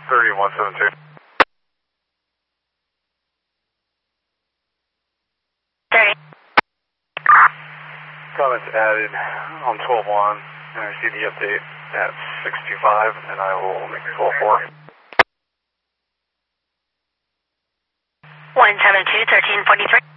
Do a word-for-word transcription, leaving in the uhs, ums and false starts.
thirty-one seventy-two. thirty. Comments added on twelve one. I received the update at six two five, and I will make a call for one seven two, thirteen forty-three.